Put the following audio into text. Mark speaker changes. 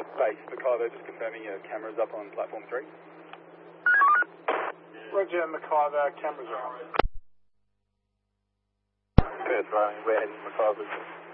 Speaker 1: base Macarthur, just confirming your cameras up on platform 3.
Speaker 2: Roger, Macarthur, cameras are on.
Speaker 1: Perth, we're heading to Macarthur.